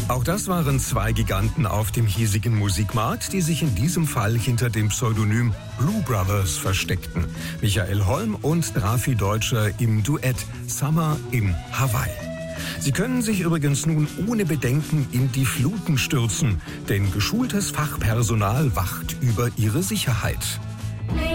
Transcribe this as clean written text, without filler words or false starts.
Auch das waren zwei Giganten auf dem hiesigen Musikmarkt, die sich in diesem Fall hinter dem Pseudonym Blue Brothers versteckten. Michael Holm und Drafi Deutscher im Duett Summer in Hawaii. Sie können sich übrigens nun ohne Bedenken in die Fluten stürzen, denn geschultes Fachpersonal wacht über ihre Sicherheit.